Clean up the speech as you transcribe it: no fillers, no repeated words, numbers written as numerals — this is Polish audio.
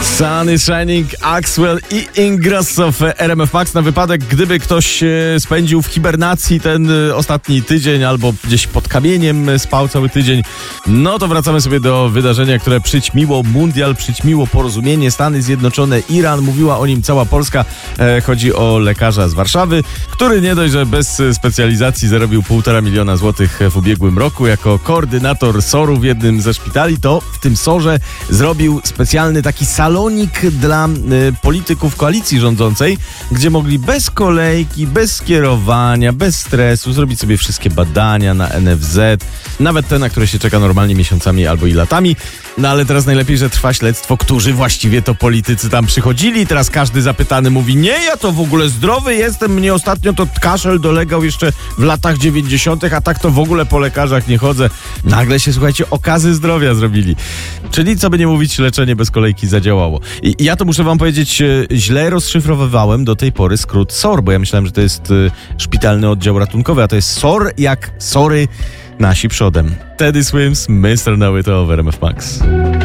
Sun is Shining, Axwell i Ingrosso w RMF Max na wypadek, gdyby ktoś spędził w hibernacji ten ostatni tydzień albo gdzieś pod kamieniem spał cały tydzień. No to wracamy sobie do wydarzenia, które przyćmiło mundial, przyćmiło porozumienie Stany Zjednoczone, Iran. Mówiła o nim cała Polska. Chodzi o lekarza z Warszawy, który nie dość, że bez specjalizacji zarobił 1,5 miliona złotych w ubiegłym roku jako koordynator SOR-u w jednym ze szpitali, to w tym SOR-ze zrobił specjalny taki salonik dla polityków koalicji rządzącej, gdzie mogli bez kolejki, bez skierowania, bez stresu zrobić sobie wszystkie badania na NFZ, nawet te, na które się czeka normalnie miesiącami albo i latami. No ale teraz najlepiej, że trwa śledztwo, którzy właściwie to politycy tam przychodzili. Teraz każdy zapytany mówi: nie, ja to w ogóle zdrowy jestem, mnie ostatnio to kaszel dolegał jeszcze w latach 90., a tak to w ogóle po lekarzach nie chodzę. Nagle się, słuchajcie, okazy zdrowia zrobili. Czyli, co by nie mówić, leczenie bez kolejki zadziałało. I ja to muszę wam powiedzieć, źle rozszyfrowywałem do tej pory skrót SOR, bo ja myślałem, że to jest szpitalny oddział ratunkowy, a to jest SOR jak sorry, nasi przodem. Teddy Swims, Mr. Know It All w RMF Max.